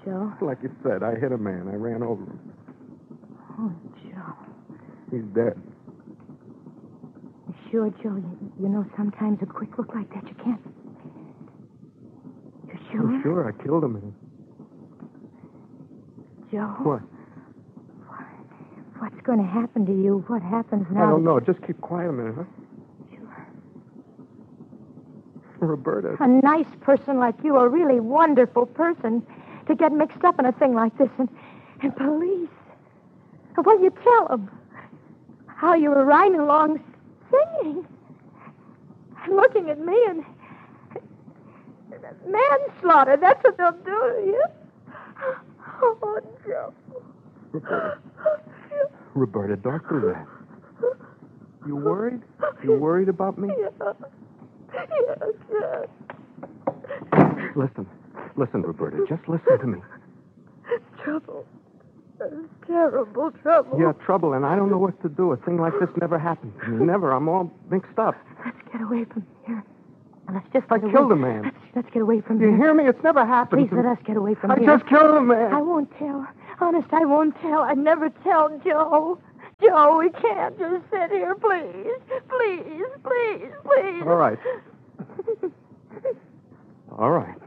Joe? Like you said, I hit a man. I ran over him. Oh, Joe. He's dead. You sure, Joe? You know, sometimes a quick look like that, you can't... You sure? I'm sure I killed him. Joe? What? What's going to happen to you? What happens now? I don't know. Just keep quiet a minute, huh? Sure. Roberta. A nice person like you, a really wonderful person, to get mixed up in a thing like this, and police. Well, you tell them how you were riding along singing and looking at me and manslaughter. That's what they'll do to you. Oh, Joe. Roberta, don't do that. You worried? You worried about me? Yeah. Yes. Listen, Roberta. Just listen to me. Trouble. Terrible trouble. Yeah, trouble, and I don't know what to do. A thing like this never happened to me. Never. I'm all mixed up. Let's get away from here. Now, let's just I get away. killed a man. Let's get away from You here. hear me? It's never happened. Please let us get away from I here. just killed a man. I won't tell. Honest, I won't tell. I'd never tell Joe. Joe, we can't just sit here, please. Please. All right. All right.